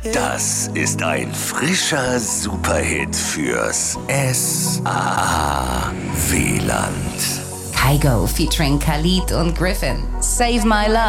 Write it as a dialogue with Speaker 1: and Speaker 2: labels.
Speaker 1: Das ist ein frischer Superhit fürs SAA-WLAND.
Speaker 2: Kygo featuring Khalid und Griffin. Save My Love.